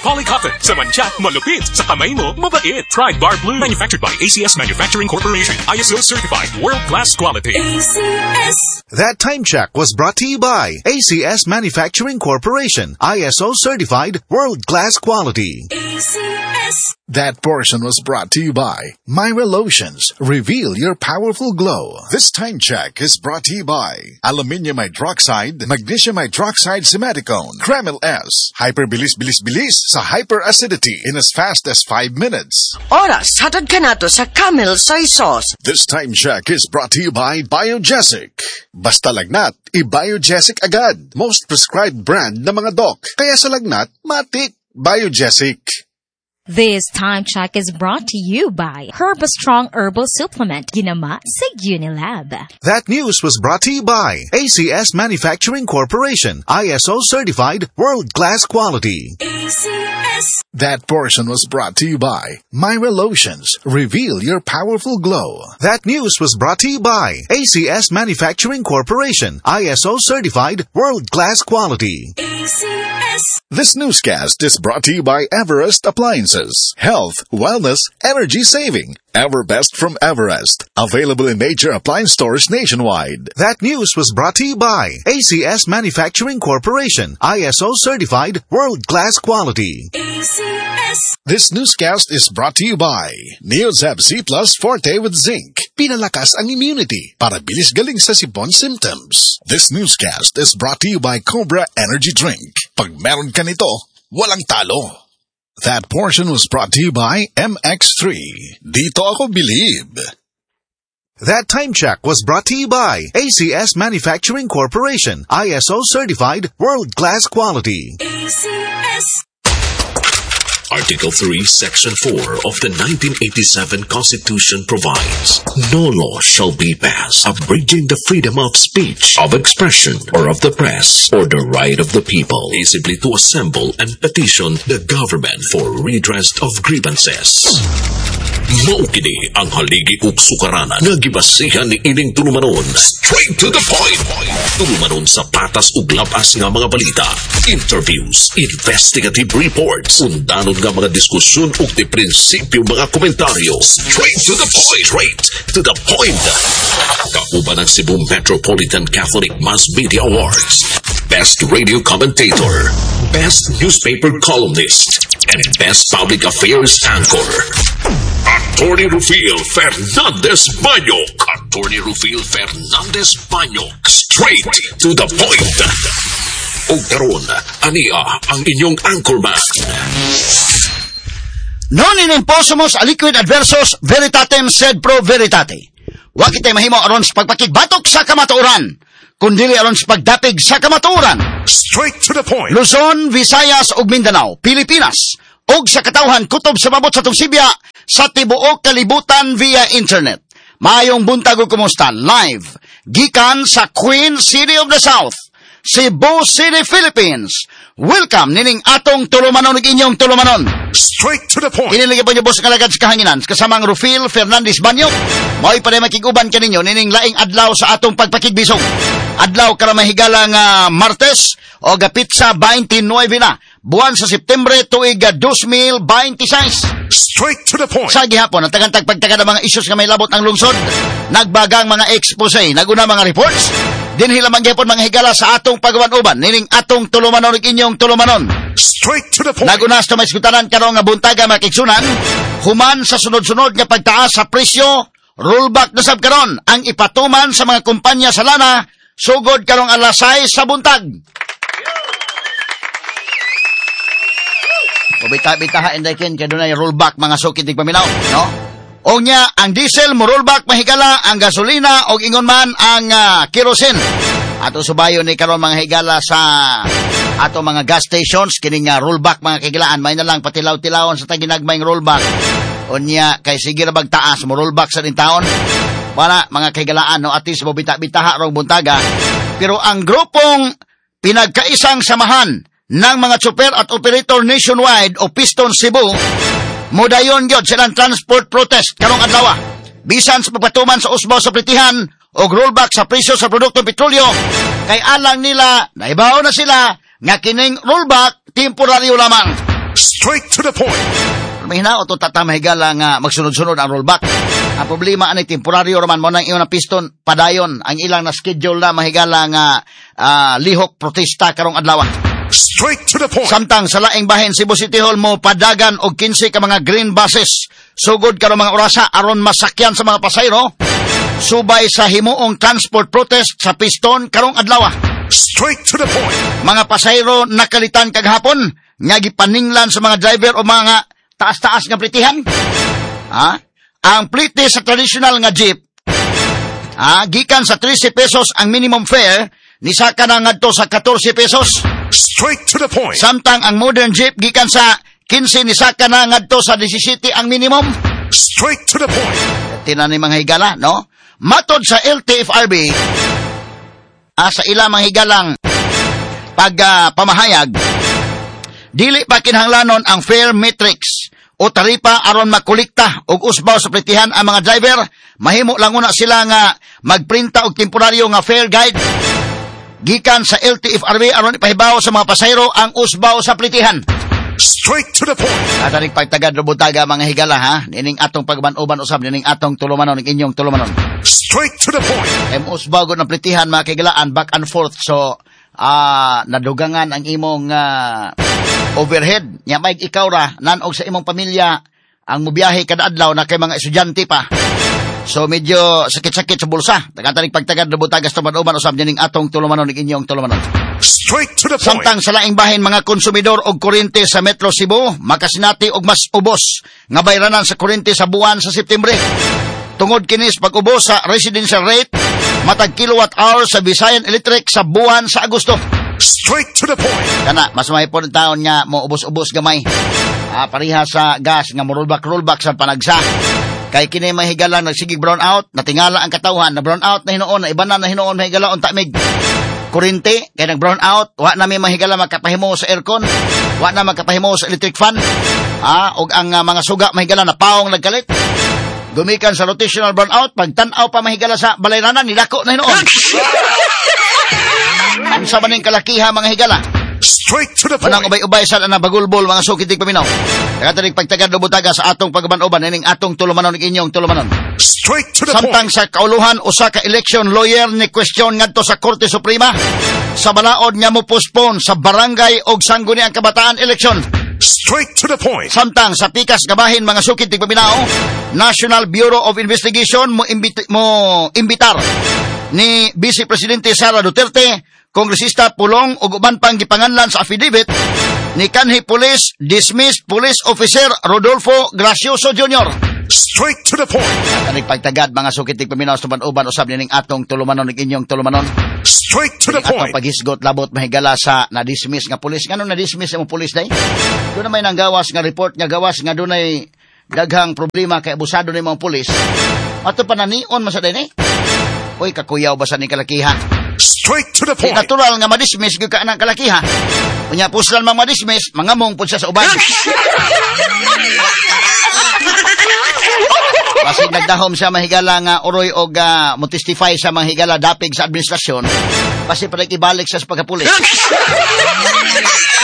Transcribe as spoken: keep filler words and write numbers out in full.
Polycotton. Sa mantsa, malupit. Sa kamay mo, mabait. Try Bar Blue. Manufactured by A C S Manufacturing Corporation. I S O certified. World-class quality. A C S. That time check was brought to you by A C S Manufacturing Corporation. I S O certified. World-class quality. A C S. That portion was brought to you by Myra Lotions. Reveal your powerful glow. This time check is brought to you by Aluminium Hydroxide, Magnesium Hydroxide Simaticone, Kremil S. Hyperbilis-bilis-bilis sa hyperacidity in as fast as five minutes. Oras, hatod ka na to sa Camel Soy Sauce. This time check is brought to you by Biogesic. Basta lagnat, i-Biogesic agad. Most prescribed brand ng mga doc. Kaya sa lagnat, matik. Biogesic. This time check is brought to you by Herbastrong Herbal Supplement, ginama sa Unilab. That news was brought to you by A C S Manufacturing Corporation, I S O certified, world-class quality. A C S. That portion was brought to you by Myra Lotions. Reveal your powerful glow. That news was brought to you by A C S Manufacturing Corporation, I S O certified, world-class quality. A C S. This newscast is brought to you by Everest Appliances. Health, wellness, energy saving. Everbest from Everest. Available in major appliance stores nationwide. That news was brought to you by A C S Manufacturing Corporation, I S O certified, world-class quality. A C S. This newscast is brought to you by Neozab Z Plus Forte with Zinc. Pinalakas ang immunity para bilis galing sa sipon symptoms. This newscast is brought to you by Cobra Energy Drink. Pag meron ka nito, walang talo. That portion was brought to you by M X three. Dito ako believe. That time check was brought to you by A C S Manufacturing Corporation, I S O certified, world-class quality. A C S. Article three, Section four of the nineteen eighty-seven Constitution provides, no law shall be passed abridging the freedom of speech, of expression, or of the press, or the right of the people peaceably to assemble and petition the government for redress of grievances. Maukini ang haligi ug sukaranan nga gibasihan ni ining tulumanon. Straight to the point. Tulumanon sa patas ug labas nga mga balita, interviews, investigative reports, undanon nga mga diskusyon ug di prinsipyo mga komentaryo. Straight to the point. Straight to the point. Kauban ang Cebu Metropolitan Catholic Mass Media Awards. Best Radio Commentator, Best Newspaper Columnist, and Best Public Affairs Anchor. Attorney Rufil Fernandez Banyok. Attorney Rufil Fernandez Banyok. Straight to the point. O karon, ania ang inyong anchorman. Non in imposumus aliquid adversus veritatem sed pro veritate. Wa kitay mahimo aron sa pagpakigbatok sa kamatuoran, kundi aron sa pagdapig sa kamatuoran. Straight to the point. Luzon, Visayas ug Mindanao, Pilipinas, ug sa katawhan kutob sa mabot sa Sibya sa tibuok kalibutan via internet. Mayong buntag ug kumusta? Live gikan sa Queen City of the South, Cebu City, Philippines. Welcome nining atong tulumanon ug inyong tulumanon. Straight to the point. Iniligay po niyo boss kalagad sa kahanginan kasamang Rufil Fernandez Banyok. Mo'y pa makiguban kaninyo nining laing adlaw sa atong pagpakigbisog. Adlaw karon mahigala nga Martes o gapit sa twenty-nine na buwan sa Septembre tuig two thousand twenty-six. Straight to the point. Sa gihapon ang tagantag pagtagad ang mga issues nga may labot ang lungsod. Nagbagang mga expose, naguna mga reports. Dinhi lamang gyapon mga higala sa atong pagawan-uban nining atong tulumanon ug inyong tulumanon. Straight to the point. Nagunas na may iskutanan karon nga buntaga makigsunan human sa sunod-sunod nga pagtaas sa presyo, rollback na sab karon ang ipatuman sa mga kumpanya sa lana sugod karong alas sais sa buntag. Bita-bitaha inday ken kay dunay rollback mga sukid ig paminaw, no? O nya ang diesel mo rollback mahigala, ang gasolina og ingon man ang uh, kerosene. Ato subayon ni karon mga higala sa ato mga gas stations kining uh, rollback mga kagilaan, may na lang patilaw-tilawon sa taginagmayng rollback. O nya kay sige ra bagtaas mo rollback sa din taon. Para mga kagilaan no at least mo bita-bitaha rong buntaga. Pero ang grupong pinagkaisang samahan ng mga tsuper at operator nationwide o Piston Cebu modayon gyud silang transport protest karong adlaw. Bisan sa pagpatuman sa usbaw sa plitihan o rollback sa presyo sa produktong petrolyo, kay alang nila naibaw na sila nga kining rollback temporaryo lamang. Straight to the point. May hinaot o tata mahigala nga magsunod-sunod ang rollback. Ang problema ani temporaryo raman mo nang iyon ang piston padayon ang ilang na schedule na mahigala nga uh, lihok protesta karong adlaw. Straight to the point. Samtang sa laing bahin Cebu City Hall mo padagan og kinse ka mga green buses sugod karong mga orasa aron masakyan sa mga pasahero subay sa himuong transport protest sa piston karong adlaw. Straight to the point. Mga pasahero nakalitan kagahapon nga gipaninglan sa mga driver o mga taas-taas nga plitihan. Ha? Ang plite sa traditional nga jeep, ha, gikan sa thirty pesos ang minimum fare, nisaka na ngadto sa fourteen pesos. Straight to the point. Samtang ang modern jeep gikan sa fifteen nisaka na ngadto sa seventeen ang minimum. Straight to the point. Tinan ni mga higala, no? Matod sa L T F R B, ah, sa ilang mga higalang pag uh, pamahayag, dili pa kinahanglanon ang fare matrix o taripa aron makolekta og usbaw sa plitihan ang mga driver. Mahimo lang una sila nga magprinta og temporaryo nga fare guide gikan sa L T F R B aron ipahibaw sa mga pasahero ang usbaw sa plitihan. Straight to the point. Katanig pagtagad lubutaga mga higala, ha? Nining atong pagban-uban usab, nining atong tulumanon, ning inyong tulumanon. Straight to the point. Em usbaw gud ng plitihan mga higalaan back and forth, so ah uh, nadugangan ang imong uh, overhead. Nya may ikaw ra nanog sa imong pamilya ang mubiyahe kada adlaw na kay mga estudyante pa. So medyo sakit-sakit sa bulsa. Katanig pagtagad lubutaga sa pagban-uban usab, nining atong tulumanon, ning inyong tulumanon. Straight to the point. Samtang sa laing bahin mga konsumidor og kuryente sa Metro Cebu, makasinati og mas ubos nga bayranan sa kuryente sa buwan sa Septembre. Tungod kinis pag-ubos sa residential rate, matag kilowatt hour sa Visayan Electric sa buwan sa Agosto. Straight to the point. Kana, mas mahipon taon nga mo ubos-ubos gamay. Ah, pariha sa gas nga mo-rollback-rollback sa panagsa. Kay kini mahigala nagsigig brown out, natingala ang katawhan na brown out na hinuon, na iba na na hinuon mahigala unta mig kurente, kaya nag-brown out, wa na may mahigala makapahimo sa aircon, wa na makapahimo sa electric fan, ah, og ang uh, mga suga mahigala na paong nagkalit. Gumikan sa rotational brown out, pagtanaw pa mahigala sa balayranan, nilako na hinuon. Ang sa maning kalakiha mga higala. Straight to the point. Manang ubay-ubay sa na bagulbol mga sukitig paminaw. Kaya tanig pagtagad lubutaga sa atong pagban-uban, ining atong tulumanon, ning inyong tulumanon. Straight to the Samtang point. sa kauluhan usa ka election lawyer ni question ngadto sa Korte Suprema sa balaod nga mo postpone sa barangay og sangguniang kabataan election. Straight to the point. Samtang sa pikas gabahin mga sukid tig paminaw, National Bureau of Investigation mo imbit mo imbitar ni Vice Presidente Sara Duterte, Kongresista Pulong ug uban pang gipanganlan sa affidavit ni kanhi Police Dismissed Police Officer Rodolfo Gracioso Junior Straight to the point. At pagtagad mga sukitig paminaw sa uban usab nining atong tulumanon, ning inyong tulumanon. Straight to the Atong point. paghisgot labot mahigala sa na-dismiss nga pulis. Ngano na-dismiss ang pulis day? Doon na may nang gawas nga report nga gawas nga dunay daghang problema kay abusado ni mga pulis. Ato pa nanion man sa day ni. Oy, kakuyaw ba sa ni kalakiha? Straight to the Di point. natural nga madismiss gyud ka nang kalakiha. Unya puslan mang madismiss, mangamong pud siya sa uban. Basig nagdahom sa mahigala nga uroy og uh, mo-testify sa mahigala dapig sa administrasyon, basi pa ibalik sa pagkapulis.